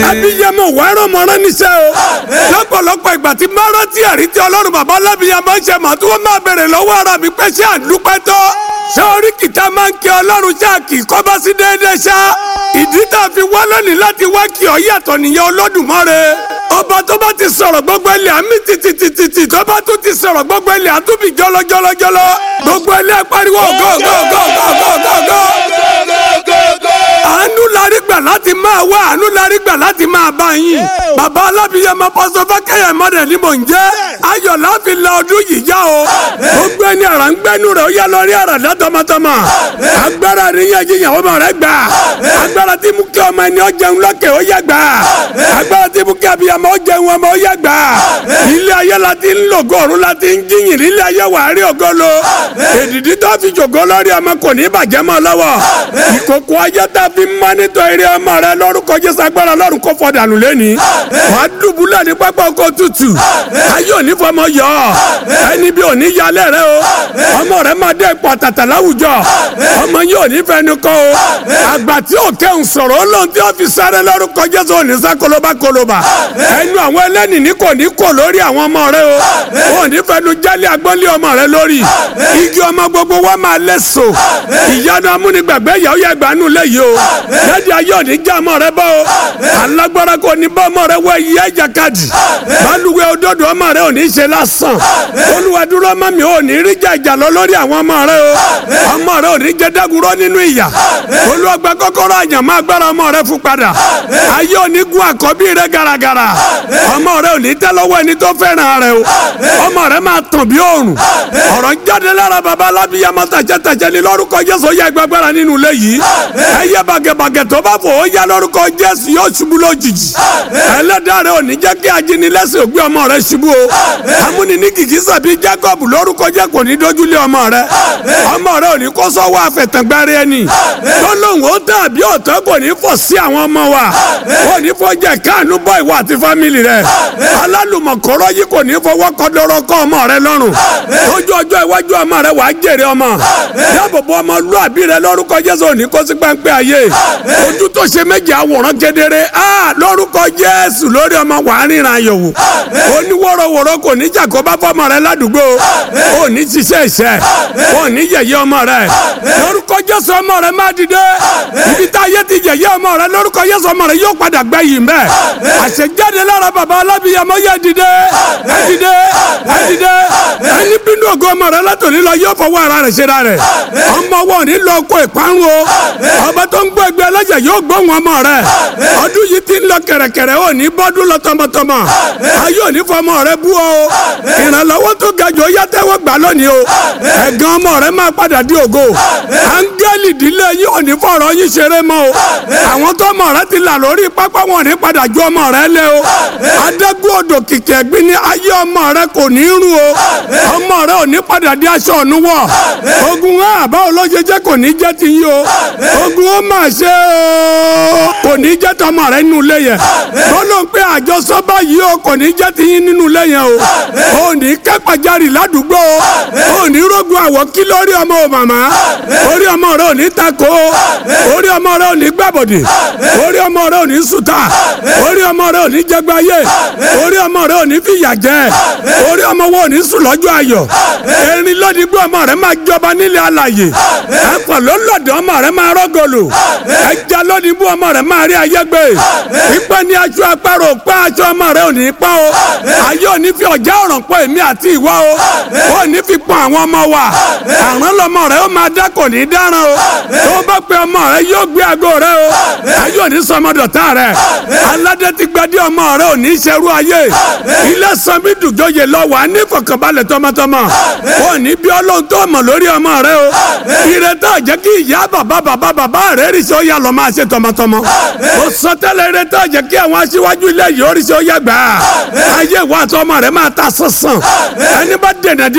abiyamọ wàárọ̀ mọ́rán níṣẹ́ o lọ́pọ̀lọpọ̀ ìgbà tí mọ́rán tí ẹ̀rí tí ọlọ́run bàbá alábìyamọ ń ṣe mọ̀ tí wọ́n máa bèrè lọ́wọ́ ara mi pé ṣé àdúpẹ́ tó ṣé orí kìtà máa ń kí ọlọ́run ṣáà kì í kọ́ bá sí déédéé ṣá ìdí tá a fi wá lónìí láti wá kí ọ yàtọ̀ nìyẹn Olódùmarè ọba tó bá ti sọ̀rọ̀ gbogbo ilẹ̀ àmì tìtìtìtì tó bá tún ti sọ̀rọ̀ gbogbo ilẹ̀ àtúbì jọlọjọlọjọlọ gbogbo ilẹ̀ pariwo go. Àánú larí gbà láti máa wá àánú larí gbà láti máa bá yín. Bàbá alábìyamọ pásọ Fákẹ́yẹ mọ́dẹ̀ ni mò ń jẹ́. Ayọ̀ láfi la ọdún yìí já o. Gbogbo ẹni àrà ń gbẹ́nu rẹ̀ ó yá lọ rí àràdá tọmọtọmọ. Agbára ríyànjú ìyàwó ọmọ rẹ̀ gbà. Agbára tí mú kí ọmọ ẹni ó jẹun lọ́kẹ̀ ó yá gbà. Agbára tí mú kí abiyamọ ó jẹun ọmọ ó yá gbà. Ilé ayé la ti ń lò gọ́ọ̀rún la ti ń jíyìn ilé ayé wà á rí ògo lo. Èdìdí tó fi jòkó lórí ọmọ kò ní bàjẹ́ mọ́ lọ́wọ́. Ìkòkò ayé tá fi máa nítorí eré ọmọ rẹ lórúkọ Jésù agbára lọ́run kó fọ́ dànù lẹ́ni. Wà á dùbúlẹ̀ ní pápá ọkọ̀ tútù. Ayé òní fọmọ yọ. Ẹni bí òní yalẹ̀ rẹ o. Ọmọ rẹ máa dé ipò àtàtà láwùjọ. Ọmọ yìí òní fẹnu kọ o. Àgbà tí ò kẹ́hùn sọ̀rọ̀ Ọlọ́run tí ó fi sáré lórúkọ Jésù òní sá kólóbá. Ẹnu àwọn ẹlẹ́ni ní kò ní kò lórí àwọn ọmọ rẹ o. Òní fẹnu jálẹ̀ agbọ́nlé ọmọ rẹ lórí. Igi ọmọ gbogbo wa máa lẹ́sọ̀. Ìyanu amúnigbàgbé ìyàwó yàgbánú lẹ́yìn o. Lẹ́dí ayé òní já ọmọ rẹ bọ́ o. Alágbára kò ní bá ọmọ rẹ wọ iye ìjàkadì. Balùwẹ̀ òdodo ọmọ rẹ ò ní ṣe lásán. Olúwa dúró mọ́ mi ò ní rí ìjà lọ lórí àwọn ọmọ rẹ o. Ọmọ rẹ ò ní jẹ́ dágúrọ́ nínú ìyà. Olúwa gba kọ́kọ́rọ́ àyànmọ́ agbára ọmọ rẹ fún padà. Ayé òní gun àkọ́bí rẹ garagara. Ọmọ rẹ ò ní tẹ́ lọ́wọ́ ẹni tó fẹ́ràn rẹ o. Ọmọ rẹ máa tàn bí òòrùn. Ọ̀rọ̀ jáde lára bàbá alábìyamọ tàjẹ́tàjẹ́ ní lórúkọ Jésù yẹ gbàgbára nínú ilé yìí. Ẹyẹ bàgẹ̀bàgẹ̀ tó bá fò ó yá lórúkọ Jésù yóò ṣubú lójijì. Ẹlẹ́dàá rẹ ò ní jẹ́ kí ajínilẹ́sìn ògbé ọmọ rẹ ṣubú o. Amúni ní kìkísà bíi Jacob lórúkọ Jésù kò ní dójúlé ọmọ rẹ. Ọmọ rẹ ò ní kó sọ́wọ́ àfẹ̀tẹ̀gbárí ẹni. Lọ́lọ́hùn ó tàn àbí ọ̀tọ́ kò ní fọ̀ sí àwọn ọmọ wa. Kò ní fọ́ jẹ́ káànú bọ́ ìwọ àti fámìlì rẹ. Alálùmọ̀kọ́rọ́ yìí kò ní fọwọ́ kọ́dọ́rọ́ kọ́ ọmọ rẹ lọ́rùn. Lójú ọjọ́ iwájú ọmọ rẹ wàá jèrè ọmọ. Dáàbòbò ọmọ lúàbí rẹ lórúkọ Jésù ò ní kó sí pẹ́ńpẹ́ ayé. Ojú tó ṣe méjì àwòrán kedere. Lórúkọ Jésù lórí ọmọ wàá ríran ayọ̀wò. Oníwọ́rọ̀wọ́rọ̀ kò ní jà kó bá fọmọ rẹ ládùúgbò. Ó ní ṣiṣẹ́ ìṣẹ́. Ó ní yẹ̀yẹ́ ọmọ rẹ. Lórúkọ Jésù ọmọ rẹ má dìde. Ibi tá ayé ti yẹ̀yẹ́ ọmọ rẹ lórúkọ Jésù ọmọ rẹ yóò padà gbẹ yìí mẹ́. Àṣẹjáde lára bàbá alábìyamọ yẹ dìde. Ẹ dìde. Ẹ dìde. Ẹni bínú ògo ọmọ rẹ látòní lọ yóò fọwọ́ ara rẹ̀ ṣe ra rẹ̀. Ọmọ wọn ò ní lọ kó ìparun o. Ọba tó ń gbọ́ ẹgbẹ́ ẹlẹ́jẹ̀ yóò gbóhùn ọmọ rẹ̀. Ọdún yìí ti ń lọ kẹ̀rẹ̀kẹ̀rẹ̀ ò ní bọ́dún lọ tọmọtọmọ. Ayé ò ní fọmọ rẹ bú o. Ìrànlọ́wọ́ tó ga jù ó yá tẹ́wọ́ gbà lónìí o. Ẹ̀gàn ọmọ rẹ máa padà di ògo. Áńgẹ́lì ìdílé yìí ò ní fọ̀rọ̀ yín ṣeré mọ́ o. Àwọn tó ọmọ rẹ ti là lórí pápá wọn ò ní padà ju ọmọ rẹ lé o. Adágún odò kìkì ẹ̀gbin ní ayé ọmọ rẹ kò ní rún o. Ọmọ rẹ ò ní padà di aṣọ ọ̀nù wọ̀. Ogun àbáwò ló ṣe jẹ́ kò ní jẹ́ ti yín o. Ogun ó mà ṣe o. Kò ní jẹ́ tọmọ rẹ nínú ilé yẹn. Lọ́lọ́ pé àjọsọ báyìí o kò ní jẹ́ ti yín nínú ilé yẹn o. O ní kẹ́pàjarì ládùúgbò o. O ní rógun àwọ̀ kí lórí ọmọ o màmá. Orí ọmọ rẹ ò ní tako o. Orí ọmọ rẹ ò ní gbàbọ̀dì. Orí ọmọ rẹ ò ní sùtà. Orí ọmọ rẹ ò ní jẹgbáyé. Orí ọmọ rẹ ò ní fìyà jẹ. Orí ọmọ wo ò ní sùn lọ́jọ́ ayọ̀. Erin lónìí gbé ọmọ rẹ máa jọba nílẹ̀ alàyè. Ẹ̀pọ̀ ló lọ́dọ̀ ọmọ rẹ máa rọ́gọ̀lù. Ẹja lónìí bú ọmọ rẹ máa rí ayé gbé. Pípẹ́ ní aṣọ àparò pa aṣọ ọmọ rẹ ò ní pa o. Ayé ò ní fi ọ̀já ọ̀ràn pọ̀ èmi àti ìwọ o. Ó ní fi pọ̀ àwọn ọmọ wa. Àrùn lọmọ rẹ ó máa dá kò ní dáràn o. Tó bá pe ọmọ rẹ yóò gbé aago rẹ o. Ayé ò ní sọmọdọ̀tá rẹ. Aládé ti gbadé ọmọ rẹ ò ní ṣerú ayé. Ilé sanmi dùjọyè lọ wà ní ìfọ̀kànbalẹ̀ tọmọtọmọ. Ó ní bí Ọlọ́run tó mọ̀ lórí ọmọ rẹ o. Ìrètá jẹ́ kí ìyá bàbá rẹ̀ rí sí ó yà lọ máa ṣe tọmọtọmọ. Ó sọ tẹ́lẹ̀ ìrètá jẹ́ kí àwọn aṣíwájú ilé yìí ó rí sí ó yà gbà. Ayé ìwà àtọmọ rẹ máa ta sánsan. Ẹni bá dènà